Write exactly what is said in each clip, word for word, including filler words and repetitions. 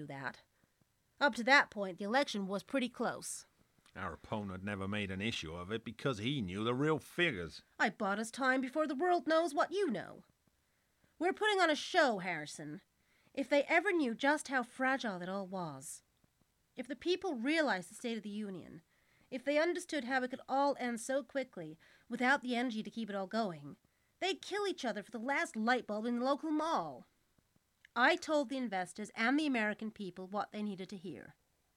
do that. Up to that point, the election was pretty close. Our opponent never made an issue of it because he knew the real figures. I bought us time before the world knows what you know. We're putting on a show, Harrison. If they ever knew just how fragile it all was. If the people realized the state of the Union. If they understood how it could all end so quickly, without the energy to keep it all going, they'd kill each other for the last light bulb in the local mall. I told the investors and the American people what they needed to hear.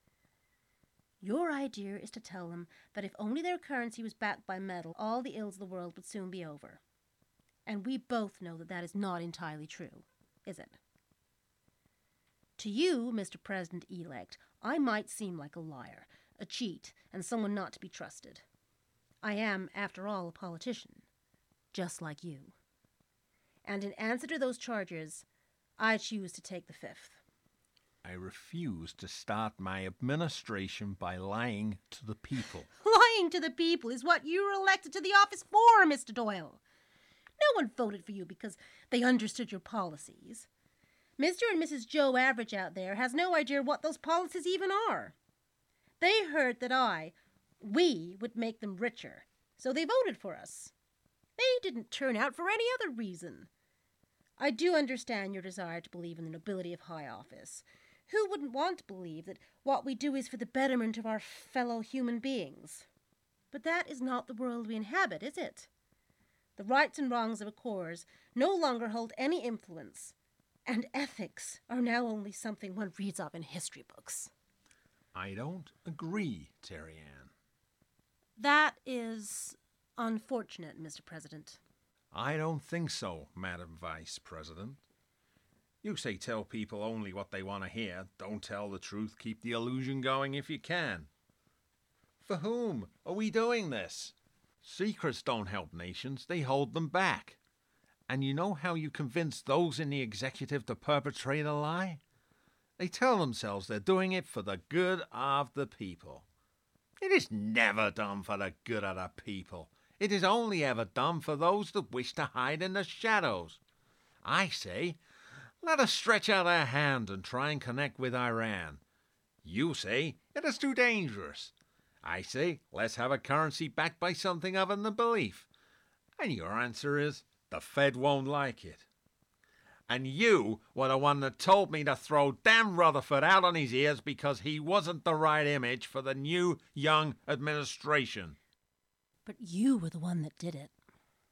Your idea is to tell them that if only their currency was backed by metal, all the ills of the world would soon be over. And we both know that that is not entirely true, is it? To you, Mister President-elect, I might seem like a liar, a cheat, and someone not to be trusted. I am, after all, a politician, just like you. And in answer to those charges, I choose to take the fifth. I refuse to start my administration by lying to the people. Lying to the people is what you were elected to the office for, Mister Doyle. No one voted for you because they understood your policies. Mister and Missus Joe Average out there has no idea what those policies even are. They heard that I, we, would make them richer, so they voted for us. They didn't turn out for any other reason. I do understand your desire to believe in the nobility of high office. Who wouldn't want to believe that what we do is for the betterment of our fellow human beings? But that is not the world we inhabit, is it? The rights and wrongs of a corps no longer hold any influence, and ethics are now only something one reads of in history books. I don't agree, Terry Ann. That is unfortunate, Mister President. I don't think so, Madam Vice President. You say tell people only what they want to hear. Don't tell the truth. Keep the illusion going if you can. For whom are we doing this? Secrets don't help nations. They hold them back. And you know how you convince those in the executive to perpetrate a lie? They tell themselves they're doing it for the good of the people. It is never done for the good of the people. It is only ever done for those that wish to hide in the shadows. I say, let us stretch out our hand and try and connect with Iran. You say, it is too dangerous. I say, let's have a currency backed by something other than belief. And your answer is, the Fed won't like it. And you were the one that told me to throw Dan Rutherford out on his ears because he wasn't the right image for the new young administration. But you were the one that did it.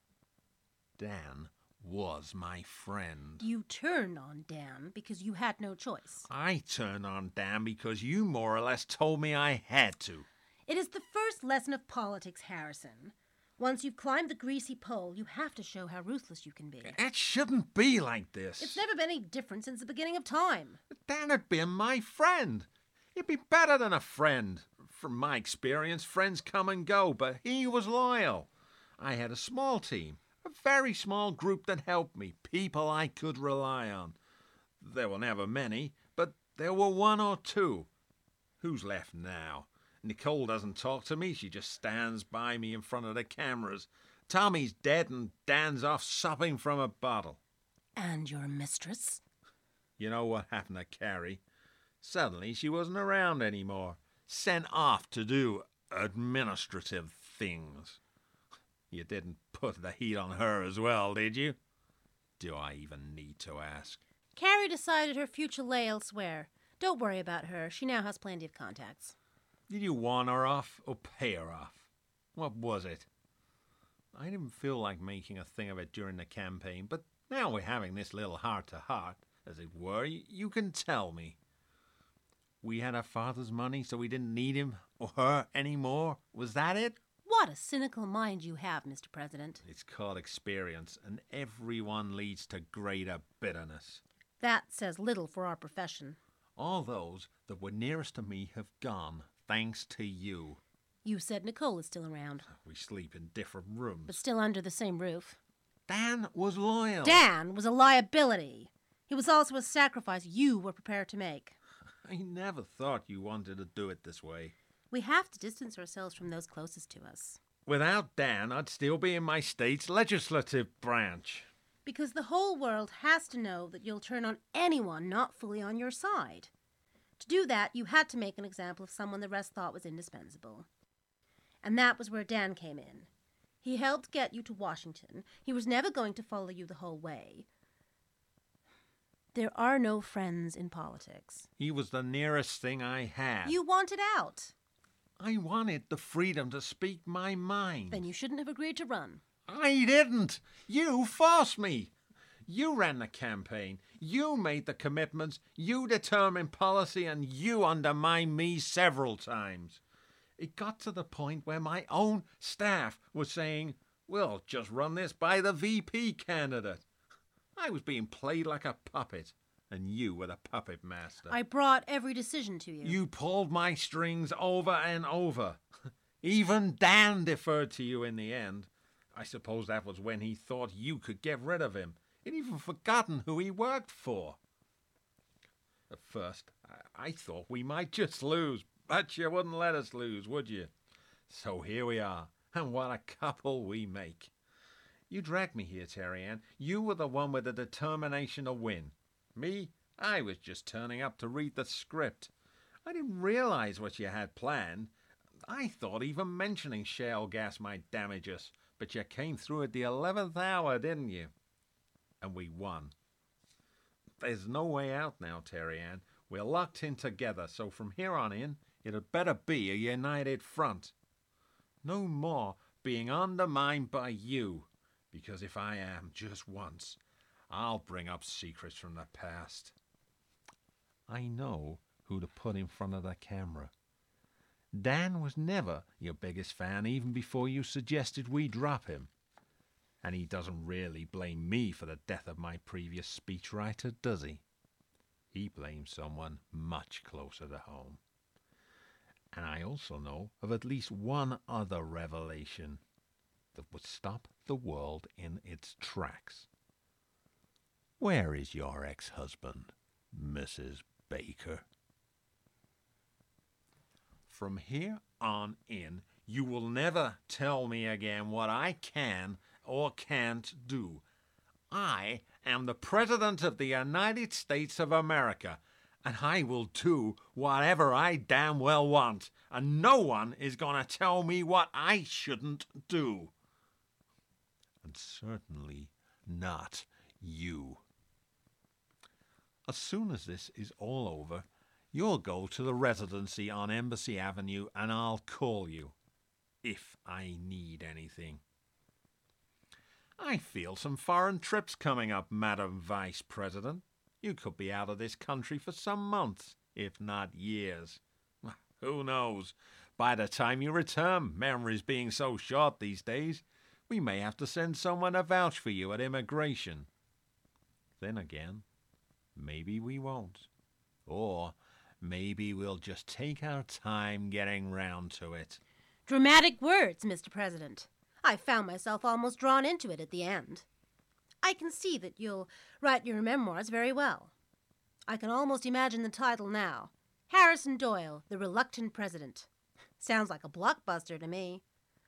Dan was my friend. You turned on Dan because you had no choice. I turned on Dan because you more or less told me I had to. It is the first lesson of politics, Harrison. Once you've climbed the greasy pole, you have to show how ruthless you can be. It shouldn't be like this. It's never been any different since the beginning of time. Dan had been my friend. He'd be better than a friend. From my experience, friends come and go, but he was loyal. I had a small team, a very small group that helped me, people I could rely on. There were never many, but there were one or two. Who's left now? Nicole doesn't talk to me, she just stands by me in front of the cameras. Tommy's dead and Dan's off supping from a bottle. And your mistress? You know what happened to Carrie? Suddenly she wasn't around anymore. Sent off to do administrative things. You didn't put the heat on her as well, did you? Do I even need to ask? Carrie decided her future lay elsewhere. Don't worry about her. She now has plenty of contacts. Did you want her off or pay her off? What was it? I didn't feel like making a thing of it during the campaign, but now we're having this little heart-to-heart, as it were. You can tell me. We had our father's money, so we didn't need him or her anymore? Was that it? What a cynical mind you have, Mister President. It's called experience, and everyone leads to greater bitterness. That says little for our profession. All those that were nearest to me have gone, thanks to you. You said Nicole is still around. We sleep in different rooms. But still under the same roof. Dan was loyal. Dan was a liability. He was also a sacrifice you were prepared to make. I never thought you wanted to do it this way. We have to distance ourselves from those closest to us. Without Dan, I'd still be in my state's legislative branch. Because the whole world has to know that you'll turn on anyone not fully on your side. To do that, you had to make an example of someone the rest thought was indispensable. And that was where Dan came in. He helped get you to Washington. He was never going to follow you the whole way. There are no friends in politics. He was the nearest thing I had. You wanted out. I wanted the freedom to speak my mind. Then you shouldn't have agreed to run. I didn't. You forced me. You ran the campaign. You made the commitments. You determined policy, and you undermined me several times. It got to the point where my own staff was saying, we'll just run this by the V P candidate. I was being played like a puppet, and you were the puppet master. I brought every decision to you. You pulled my strings over and over. Even Dan deferred to you in the end. I suppose that was when he thought you could get rid of him. He'd even forgotten who he worked for. At first, I, I thought we might just lose, but you wouldn't let us lose, would you? So here we are, and what a couple we make. You dragged me here, Terry Ann. You were the one with the determination to win. Me, I was just turning up to read the script. I didn't realize what you had planned. I thought even mentioning shale gas might damage us, but you came through at the eleventh hour, didn't you? And we won. There's no way out now, Terry Ann. We're locked in together, so from here on in, it had better be a united front. No more being undermined by you, because if I am just once, I'll bring up secrets from the past. I know who to put in front of the camera. Dan was never your biggest fan even before you suggested we drop him. And he doesn't really blame me for the death of my previous speechwriter, does he? He blames someone much closer to home. And I also know of at least one other revelation that would stop the world in its tracks. Where is your ex-husband, Missus Baker? From here on in, you will never tell me again what I can or can't do. I am the President of the United States of America, and I will do whatever I damn well want, and no one is going to tell me what I shouldn't do. And certainly not you. As soon as this is all over, you'll go to the residency on Embassy Avenue, and I'll call you, if I need anything. I feel some foreign trips coming up, Madam Vice President. You could be out of this country for some months, if not years. Who knows? By the time you return, memories being so short these days, we may have to send someone to vouch for you at immigration. Then again, maybe we won't. Or maybe we'll just take our time getting round to it. Dramatic words, Mister President. I found myself almost drawn into it at the end. I can see that you'll write your memoirs very well. I can almost imagine the title now. Harrison Doyle, the Reluctant President. Sounds like a blockbuster to me.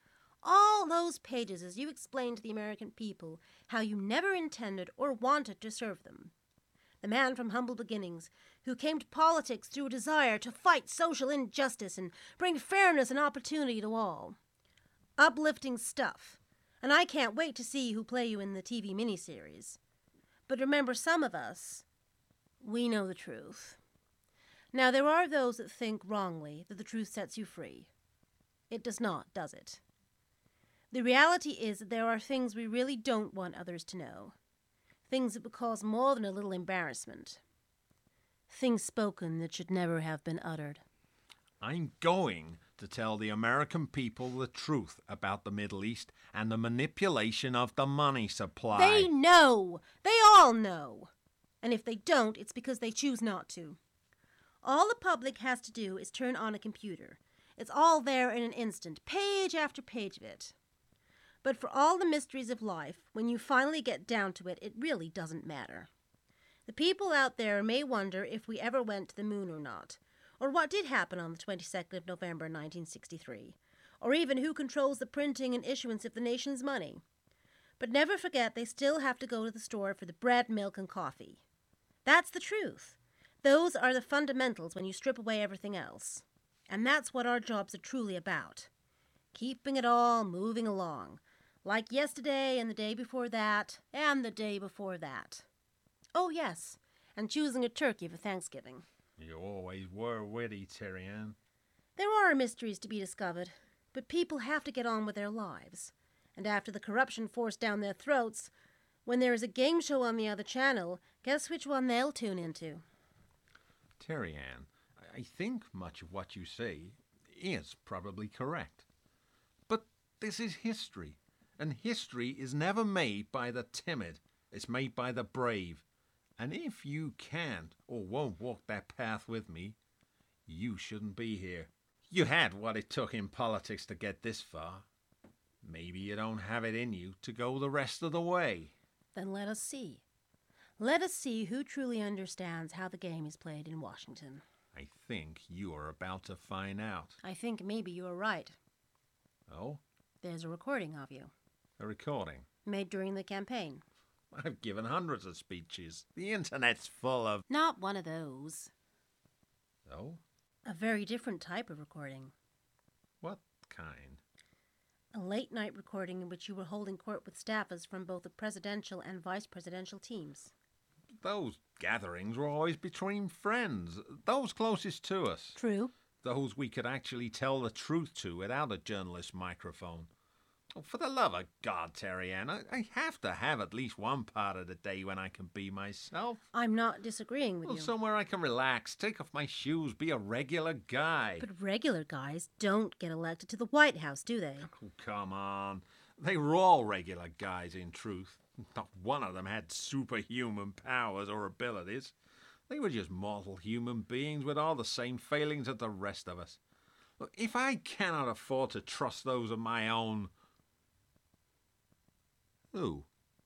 All those pages as you explained to the American people how you never intended or wanted to serve them. The man from humble beginnings who came to politics through a desire to fight social injustice and bring fairness and opportunity to all. Uplifting stuff, and I can't wait to see who play you in the T V miniseries. But remember, some of us, we know the truth. Now, there are those that think wrongly that the truth sets you free. It does not, does it? The reality is that there are things we really don't want others to know. Things that would cause more than a little embarrassment. Things spoken that should never have been uttered. I'm going to tell the American people the truth about the Middle East and the manipulation of the money supply. They know! They all know! And if they don't, it's because they choose not to. All the public has to do is turn on a computer. It's all there in an instant, page after page of it. But for all the mysteries of life, when you finally get down to it, it really doesn't matter. The people out there may wonder if we ever went to the moon or not, or what did happen on the twenty-second of November nineteen sixty-three, or even who controls the printing and issuance of the nation's money. But never forget they still have to go to the store for the bread, milk, and coffee. That's the truth. Those are the fundamentals when you strip away everything else. And that's what our jobs are truly about. Keeping it all moving along. Like yesterday and the day before that and the day before that. Oh, yes, and choosing a turkey for Thanksgiving. You always were witty, Terry Ann. There are mysteries to be discovered, but people have to get on with their lives. And after the corruption forced down their throats, when there is a game show on the other channel, guess which one they'll tune into? Terry Ann, I think much of what you say is probably correct. But this is history, and history is never made by the timid. It's made by the brave. And if you can't or won't walk that path with me, you shouldn't be here. You had what it took in politics to get this far. Maybe you don't have it in you to go the rest of the way. Then let us see. Let us see who truly understands how the game is played in Washington. I think you are about to find out. I think maybe you are right. Oh? There's a recording of you. A recording? Made during the campaign. I've given hundreds of speeches. The internet's full of... Not one of those. Oh? A very different type of recording. What kind? A late-night recording in which you were holding court with staffers from both the presidential and vice-presidential teams. Those gatherings were always between friends, those closest to us. True. Those we could actually tell the truth to without a journalist's microphone. Oh, for the love of God, Terry Ann, I, I have to have at least one part of the day when I can be myself. I'm not disagreeing with Well, you. somewhere I can relax, take off my shoes, be a regular guy. But regular guys don't get elected to the White House, do they? Oh, come on. They were all regular guys, in truth. Not one of them had superhuman powers or abilities. They were just mortal human beings with all the same failings as the rest of us. Look, if I cannot afford to trust those of my own... Who?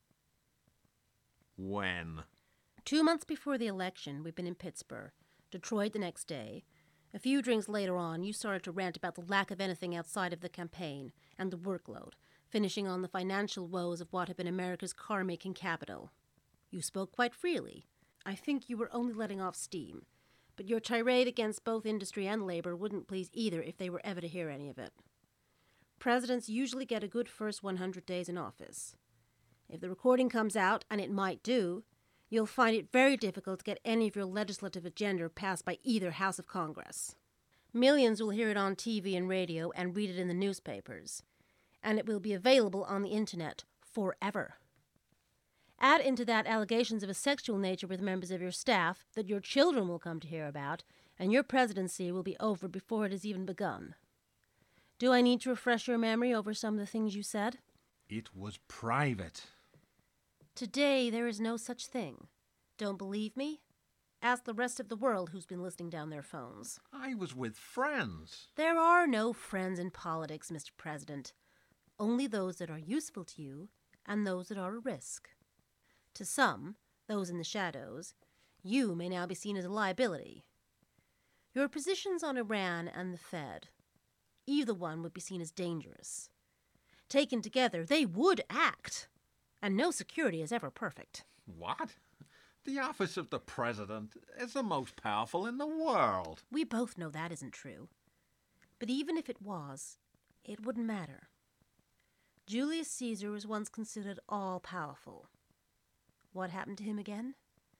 When? Two months before the election, we've been in Pittsburgh. Detroit the next day. A few drinks later on, you started to rant about the lack of anything outside of the campaign and the workload, finishing on the financial woes of what had been America's car-making capital. You spoke quite freely. I think you were only letting off steam, but your tirade against both industry and labor wouldn't please either if they were ever to hear any of it. Presidents usually get a good first one hundred days in office. If the recording comes out, and it might do, you'll find it very difficult to get any of your legislative agenda passed by either House of Congress. Millions will hear it on T V and radio and read it in the newspapers, and it will be available on the internet forever. Add into that allegations of a sexual nature with members of your staff that your children will come to hear about, and your presidency will be over before it has even begun. Do I need to refresh your memory over some of the things you said? It was private. Today, there is no such thing. Don't believe me? Ask the rest of the world who's been listening down their phones. I was with friends. There are no friends in politics, Mister President. Only those that are useful to you and those that are a risk. To some, those in the shadows, you may now be seen as a liability. Your positions on Iran and the Fed, either one would be seen as dangerous. Taken together, they would act. And no security is ever perfect. What? The office of the president is the most powerful in the world. We both know that isn't true. But even if it was, it wouldn't matter. Julius Caesar was once considered all-powerful. What happened to him again?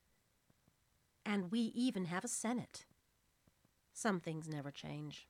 And we even have a Senate. Some things never change.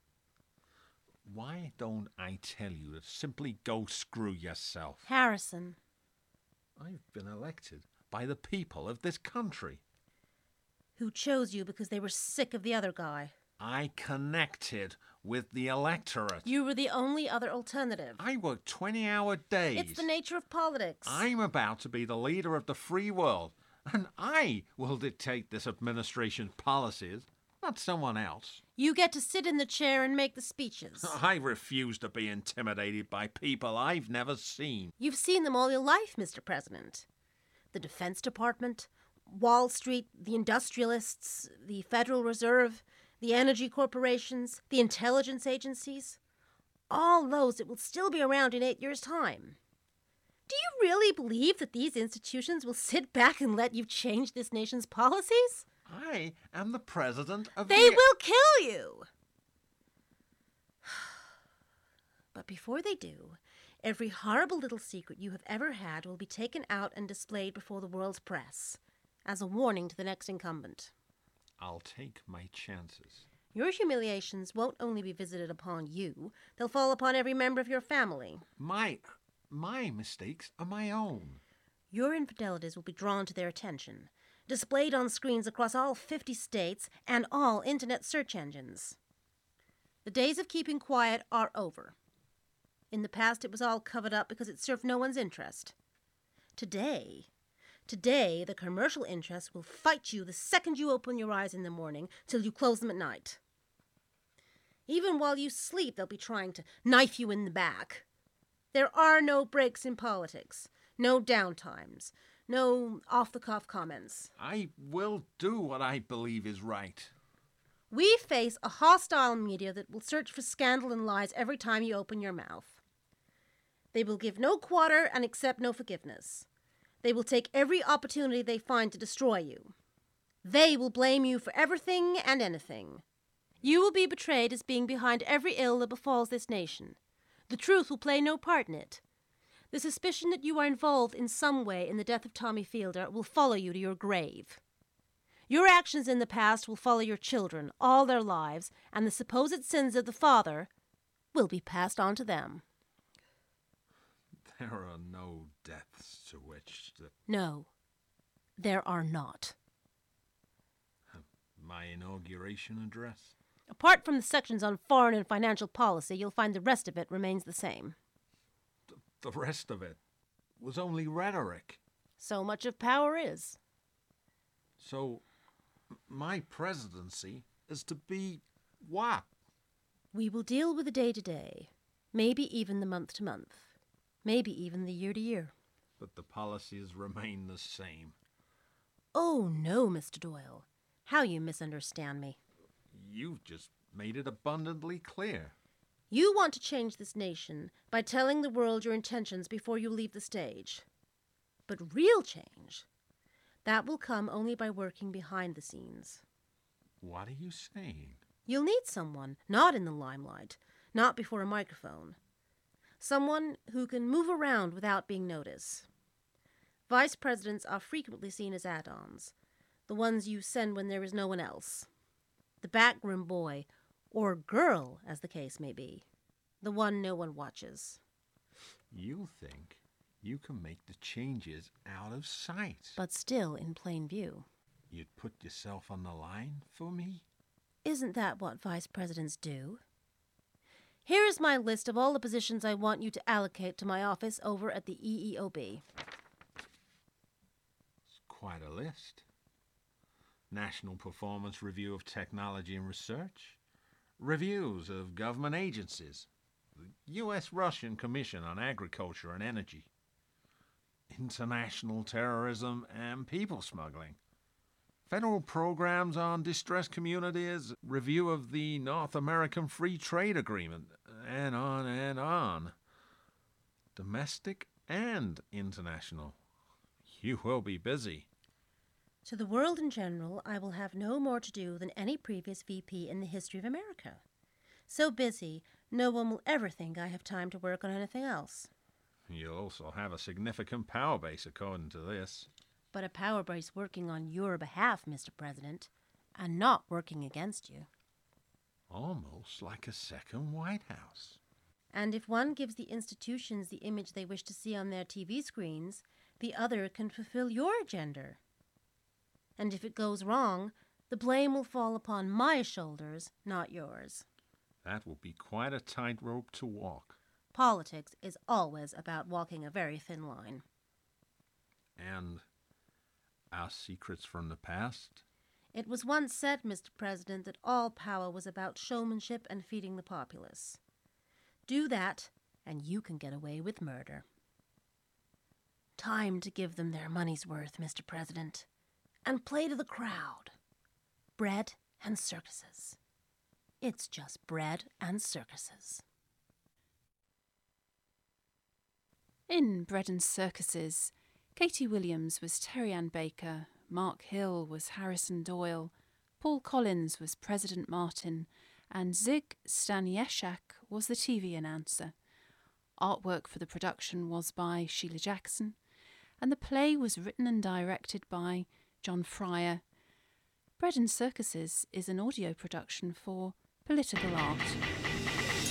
Why don't I tell you to simply go screw yourself? Harrison. I've been elected by the people of this country. Who chose you because they were sick of the other guy. I connected with the electorate. You were the only other alternative. I work twenty-hour days. It's the nature of politics. I'm about to be the leader of the free world, and I will dictate this administration's policies, not someone else. You get to sit in the chair and make the speeches. I refuse to be intimidated by people I've never seen. You've seen them all your life, Mister President. The Defense Department, Wall Street, the industrialists, the Federal Reserve, the energy corporations, the intelligence agencies. All those that will still be around in eight years' time. Do you really believe that these institutions will sit back and let you change this nation's policies? I am the president of They the... will kill you! But before they do, every horrible little secret you have ever had will be taken out and displayed before the world's press, as a warning to the next incumbent. I'll take my chances. Your humiliations won't only be visited upon you, they'll fall upon every member of your family. My... my mistakes are my own. Your infidelities will be drawn to their attention, displayed on screens across all fifty states and all internet search engines. The days of keeping quiet are over. In the past, it was all covered up because it served no one's interest. Today, today, the commercial interests will fight you the second you open your eyes in the morning till you close them at night. Even while you sleep, they'll be trying to knife you in the back. There are no breaks in politics, no downtimes, no off-the-cuff comments. I will do what I believe is right. We face a hostile media that will search for scandal and lies every time you open your mouth. They will give no quarter and accept no forgiveness. They will take every opportunity they find to destroy you. They will blame you for everything and anything. You will be betrayed as being behind every ill that befalls this nation. The truth will play no part in it. The suspicion that you are involved in some way in the death of Tommy Fielder will follow you to your grave. Your actions in the past will follow your children all their lives, and the supposed sins of the father will be passed on to them. There are no depths to which the... No, there are not. My inauguration address? Apart from the sections on foreign and financial policy, you'll find the rest of it remains the same. The, the rest of it was only rhetoric. So much of power is. So, my presidency is to be what? We will deal with the day-to-day, maybe even the month-to-month, maybe even the year-to-year. But the policies remain the same. Oh, no, Mister Doyle. How you misunderstand me. You've just made it abundantly clear. You want to change this nation by telling the world your intentions before you leave the stage. But real change, that will come only by working behind the scenes. What are you saying? You'll need someone, not in the limelight, not before a microphone. Someone who can move around without being noticed. Vice presidents are frequently seen as add-ons, the ones you send when there is no one else. The backroom boy, or girl, as the case may be. The one no one watches. You think you can make the changes out of sight. But still in plain view. You'd put yourself on the line for me? Isn't that what vice presidents do? Here is my list of all the positions I want you to allocate to my office over at the E E O B. It's quite a list. National Performance Review of Technology and Research, reviews of government agencies, the U S Russian Commission on Agriculture and Energy, international terrorism and people smuggling, federal programs on distressed communities, review of the North American Free Trade Agreement, and on and on. Domestic and international. You will be busy. To the world in general, I will have no more to do than any previous V P in the history of America. So busy, no one will ever think I have time to work on anything else. You'll also have a significant power base according to this. But a power base working on your behalf, Mister President, and not working against you. Almost like a second White House. And if one gives the institutions the image they wish to see on their T V screens, the other can fulfill your agenda. And if it goes wrong, the blame will fall upon my shoulders, not yours. That will be quite a tightrope to walk. Politics is always about walking a very thin line. And our secrets from the past? It was once said, Mister President, that all power was about showmanship and feeding the populace. Do that, and you can get away with murder. Time to give them their money's worth, Mister President. And play to the crowd. Bread and circuses. It's just bread and circuses. In Bread and Circuses, Katie Williams was Terry Ann Baker, Mark Hill was Harrison Doyle, Paul Collins was President Martin, and Zig Stanieszak was the T V announcer. Artwork for the production was by Sheila Jackson, and the play was written and directed by John Fryer. Bread and Circuses is an audio production for Political Art.